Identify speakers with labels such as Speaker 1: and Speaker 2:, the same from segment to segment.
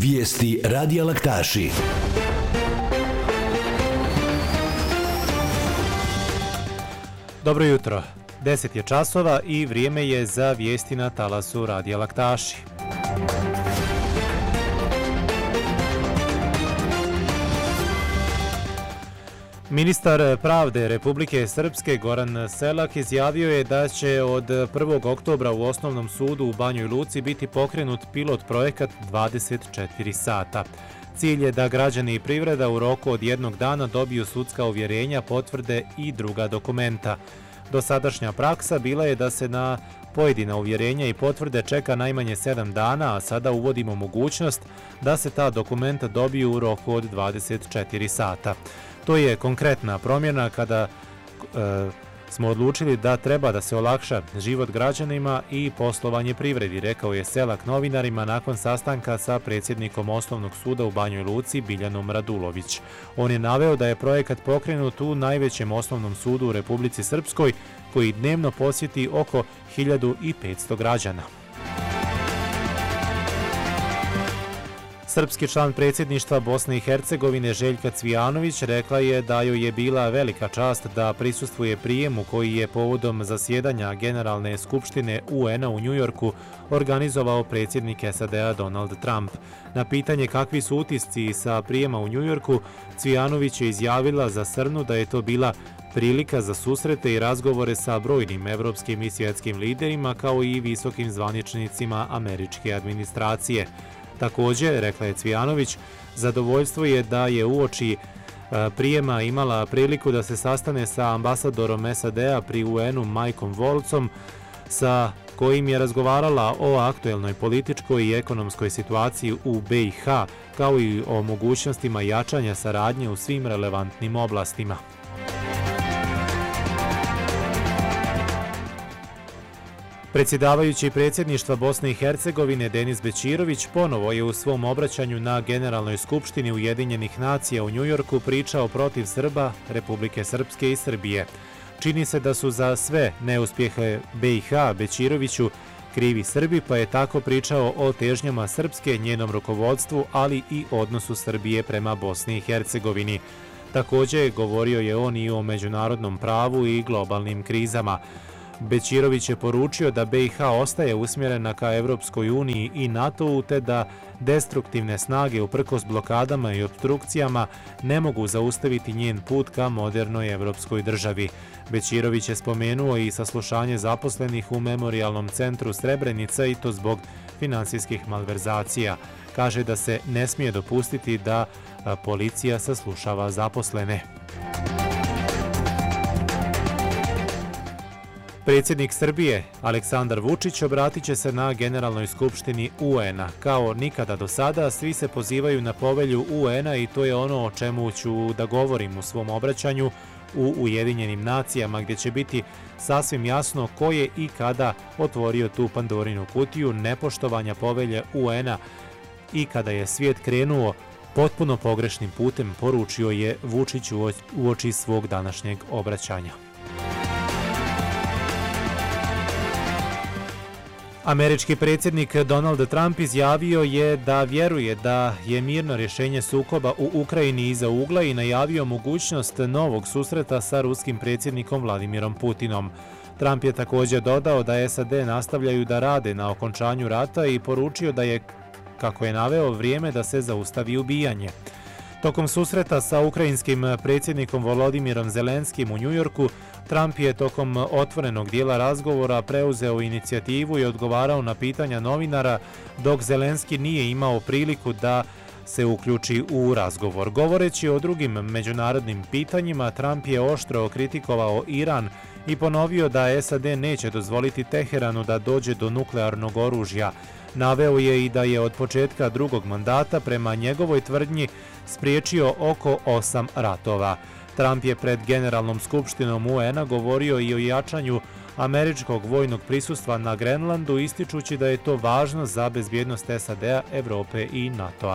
Speaker 1: Vijesti Radija Laktaši.
Speaker 2: Dobro jutro. 10 je časova i vrijeme je za vijesti na talasu Radija Laktaši. Ministar pravde Republike Srpske Goran Selak izjavio je da će od 1. oktobra u Osnovnom sudu u Banjoj Luci biti pokrenut pilot projekat 24 sata. Cilj je da građani i privreda u roku od jednog dana dobiju sudska uvjerenja, potvrde i druga dokumenta. Dosadašnja praksa bila je da se na pojedina uvjerenja i potvrde čeka najmanje 7 dana, a sada uvodimo mogućnost da se ta dokumenta dobiju u roku od 24 sata. To je konkretna promjena kada smo odlučili da treba da se olakša život građanima i poslovanje privredi, rekao je Selak novinarima nakon sastanka sa predsjednikom Osnovnog suda u Banjoj Luci Biljanom Radulović. On je naveo da je projekat pokrenut u najvećem osnovnom sudu u Republici Srpskoj, koji dnevno posjeti oko 1500 građana. Srpski član predsjedništva Bosne i Hercegovine Željka Cvijanović rekla je da joj je bila velika čast da prisustvuje prijemu koji je povodom zasjedanja Generalne skupštine UN-a u Njujorku organizovao predsjednik SAD-a Donald Trump. Na pitanje kakvi su utisci sa prijema u Njujorku, Cvijanović je izjavila za Srnu da je to bila prilika za susrete i razgovore sa brojnim evropskim i svjetskim liderima kao i visokim zvaničnicima američke administracije. Također, rekla je Cvijanović, zadovoljstvo je da je uoči prijema imala priliku da se sastane sa ambasadorom SAD-a pri UN-u Mikeom Woltzom, sa kojim je razgovarala o aktuelnoj političkoj i ekonomskoj situaciji u BiH, kao i o mogućnostima jačanja saradnje u svim relevantnim oblastima. Predsjedavajući predsjedništva Bosne i Hercegovine Denis Bećirović ponovo je u svom obraćanju na Generalnoj skupštini Ujedinjenih nacija u Njujorku pričao protiv Srba, Republike Srpske i Srbije. Čini se da su za sve neuspjehe BiH Bećiroviću krivi Srbi, pa je tako pričao o težnjama Srpske, njenom rukovodstvu, ali i odnosu Srbije prema Bosni i Hercegovini. Također govorio je on i o međunarodnom pravu i globalnim krizama. Bećirović je poručio da BiH ostaje usmjerena ka Evropskoj uniji i NATO-u, te da destruktivne snage uprkos blokadama i opstrukcijama ne mogu zaustaviti njen put ka modernoj evropskoj državi. Bećirović je spomenuo i saslušanje zaposlenih u Memorijalnom centru Srebrenica i to zbog finansijskih malverzacija. Kaže da se ne smije dopustiti da policija saslušava zaposlene. Predsjednik Srbije Aleksandar Vučić obratit će se na Generalnoj skupštini UN-a. Kao nikada do sada, svi se pozivaju na povelju UN-a i to je ono o čemu ću da govorim u svom obraćanju u Ujedinjenim nacijama, gdje će biti sasvim jasno ko je i kada otvorio tu Pandorinu kutiju nepoštovanja povelje UN-a i kada je svijet krenuo potpuno pogrešnim putem, poručio je Vučić uoči svog današnjeg obraćanja. Američki predsjednik Donald Trump izjavio je da vjeruje da je mirno rješenje sukoba u Ukrajini iza ugla i najavio mogućnost novog susreta sa ruskim predsjednikom Vladimirom Putinom. Trump je također dodao da SAD nastavljaju da rade na okončanju rata i poručio da je, kako je naveo, vrijeme da se zaustavi ubijanje. Tokom susreta sa ukrajinskim predsjednikom Volodimirom Zelenskim u Njujorku, Trump je tokom otvorenog dijela razgovora preuzeo inicijativu i odgovarao na pitanja novinara, dok Zelenski nije imao priliku da se uključi u razgovor. Govoreći o drugim međunarodnim pitanjima, Trump je oštro kritikovao Iran i ponovio da SAD neće dozvoliti Teheranu da dođe do nuklearnog oružja. Naveo je i da je od početka drugog mandata prema njegovoj tvrdnji spriječio oko 8 ratova. Trump je pred Generalnom skupštinom UN-a govorio i o jačanju američkog vojnog prisustva na Grenlandu, ističući da je to važno za bezbjednost SAD-a, Evrope i NATO-a.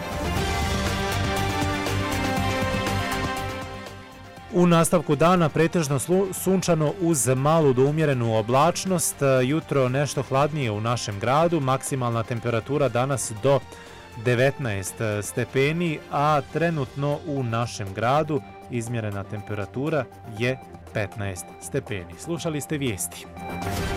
Speaker 2: U nastavku dana pretežno sunčano uz malu do umjerenu oblačnost, jutro nešto hladnije u našem gradu, maksimalna temperatura danas do 19 stepeni, a trenutno u našem gradu izmjerena temperatura je 15 stepeni. Slušali ste vijesti.